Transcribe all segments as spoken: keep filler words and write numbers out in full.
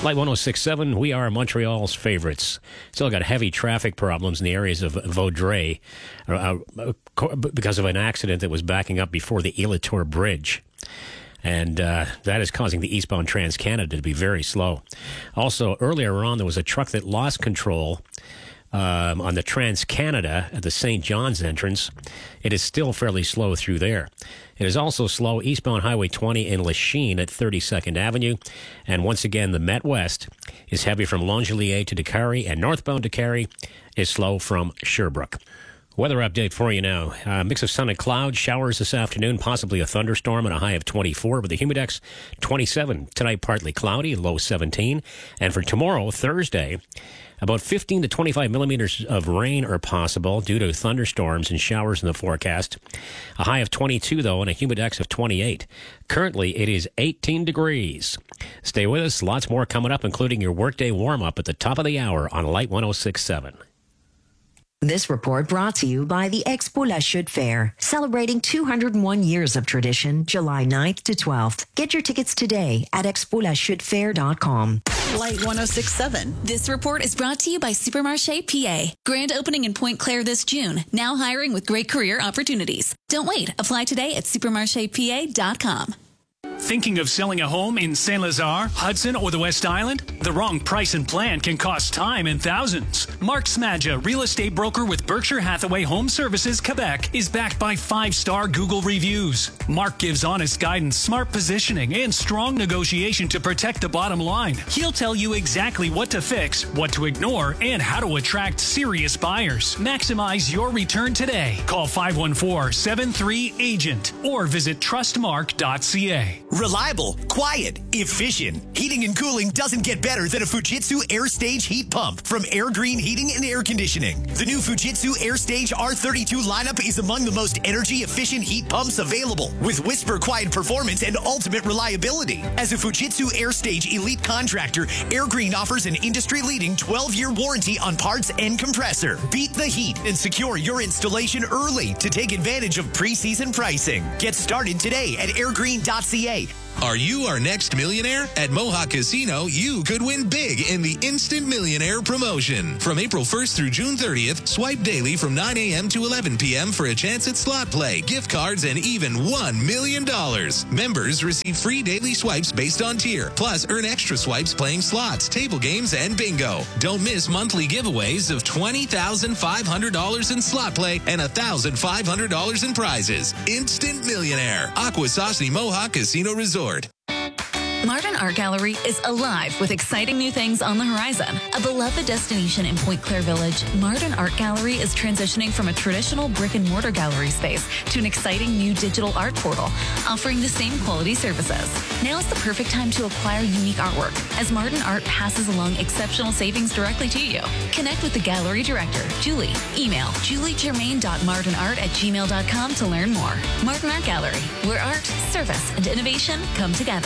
Light one oh six point seven, we are Montreal's favorites. Still got heavy traffic problems in the areas of Vaudreuil uh, uh, because of an accident that was backing up before the Elatour Bridge. And uh, that is causing the eastbound Trans-Canada to be very slow. Also, earlier on, there was a truck that lost control um, on the Trans-Canada at the Saint John's entrance. It is still fairly slow through there. It is also slow eastbound Highway twenty in Lachine at thirty-second Avenue. And once again, the Met West is heavy from Langelier to Décarie, and northbound Décarie is slow from Sherbrooke. Weather update for you now. A mix of sun and clouds, showers this afternoon, possibly a thunderstorm, and a high of twenty-four with the humidex twenty-seven. Tonight, partly cloudy, low seventeen. And for tomorrow, Thursday, about fifteen to twenty-five millimeters of rain are possible due to thunderstorms and showers in the forecast. A high of twenty-two, though, and a humidex of twenty-eight. Currently, it is eighteen degrees. Stay with us. Lots more coming up, including your workday warm-up at the top of the hour on Light one oh six point seven. This report brought to you by the Expo La Chute Fair, celebrating two hundred one years of tradition, July ninth to twelfth. Get your tickets today at expo la chute fair dot com. Light one oh six point seven. This report is brought to you by Supermarché P A. Grand opening in Pointe Claire this June. Now hiring with great career opportunities. Don't wait. Apply today at supermarché p a dot com. Thinking of selling a home in Saint Lazare, Hudson, or the West Island? The wrong price and plan can cost time and thousands. Mark Smadja, real estate broker with Berkshire Hathaway Home Services, Quebec, is backed by five-star Google reviews. Mark gives honest guidance, smart positioning, and strong negotiation to protect the bottom line. He'll tell you exactly what to fix, what to ignore, and how to attract serious buyers. Maximize your return today. Call five one four, seven three, agent or visit trustmark dot c a. Reliable, quiet, efficient. Heating and cooling doesn't get better than a Fujitsu AirStage heat pump from Air Green Heating and Air Conditioning. The new Fujitsu AirStage R thirty-two lineup is among the most energy-efficient heat pumps available, with whisper quiet performance and ultimate reliability. As a Fujitsu AirStage elite contractor, Air Green offers an industry-leading twelve-year warranty on parts and compressor. Beat the heat and secure your installation early to take advantage of pre-season pricing. Get started today at air green dot c a. Are you our next millionaire? At Mohawk Casino, you could win big in the Instant Millionaire promotion. From April first through June thirtieth, swipe daily from nine a.m. to eleven p.m. for a chance at slot play, gift cards, and even one million dollars. Members receive free daily swipes based on tier, plus earn extra swipes playing slots, table games, and bingo. Don't miss monthly giveaways of twenty thousand five hundred dollars in slot play and one thousand five hundred dollars in prizes. Instant Millionaire. Akwesasne Mohawk Casino Resort. Martin Art Gallery is alive with exciting new things on the horizon. A beloved destination in Pointe Claire Village, Martin Art Gallery is transitioning from a traditional brick-and-mortar gallery space to an exciting new digital art portal, offering the same quality services. Now is the perfect time to acquire unique artwork, as Martin Art passes along exceptional savings directly to you. Connect with the gallery director, Julie. Email julie germain dot martin art at gmail dot com to learn more. Martin Art Gallery, where art, service, and innovation come together.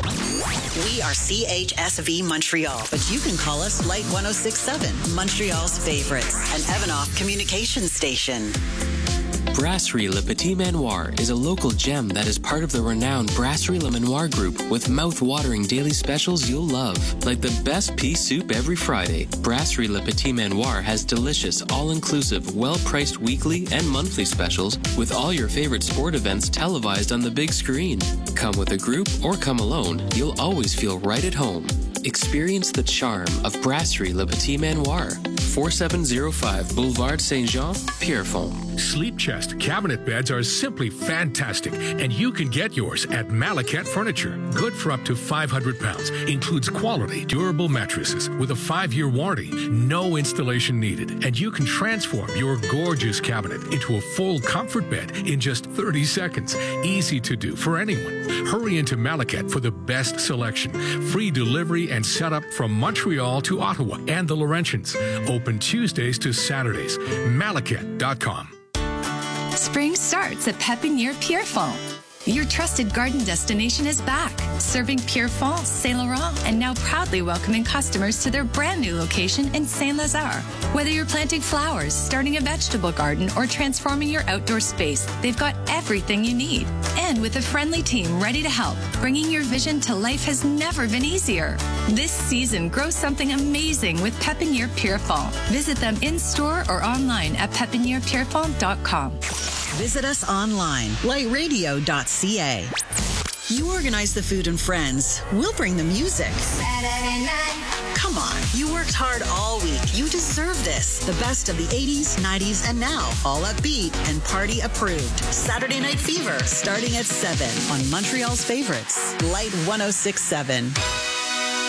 We are C H S V Montreal, but you can call us Light one oh six point seven, Montreal's favorites, an Evanoff communication station. Brasserie Le Petit Manoir is a local gem that is part of the renowned Brasserie Le Manoir group with mouth-watering daily specials you'll love. Like the best pea soup every Friday, Brasserie Le Petit Manoir has delicious, all-inclusive, well-priced weekly and monthly specials with all your favorite sport events televised on the big screen. Come with a group or come alone, you'll always feel right at home. Experience the charm of Brasserie Le Petit Manoir, forty-seven oh five Boulevard Saint-Jean, Pierrefonds. Sleep Chest cabinet beds are simply fantastic, and you can get yours at Malacat Furniture. Good for up to five hundred pounds. Includes quality, durable mattresses with a five-year warranty. No installation needed, and you can transform your gorgeous cabinet into a full comfort bed in just thirty seconds. Easy to do for anyone. Hurry into Malacat for the best selection. Free delivery and setup from Montreal to Ottawa and the Laurentians. Open Tuesdays to Saturdays. Malacat dot com. Spring starts at Pepiniere Pierrefonds. Your trusted garden destination is back, serving Pierrefonds, Saint Laurent, and now proudly welcoming customers to their brand new location in Saint-Lazare. Whether you're planting flowers, starting a vegetable garden, or transforming your outdoor space, they've got everything you need. And with a friendly team ready to help, bringing your vision to life has never been easier. This season, grow something amazing with Pepiniere Pierrefonds. Visit them in-store or online at pepiniere pierrefonds dot com. Visit us online, light radio dot c a. You organize the food and friends. We'll bring the music. Come on, you worked hard all week. You deserve this. The best of the eighties, nineties, and now. All upbeat and party approved. Saturday Night Fever, starting at seven on Montreal's favorites. Light one oh six point seven.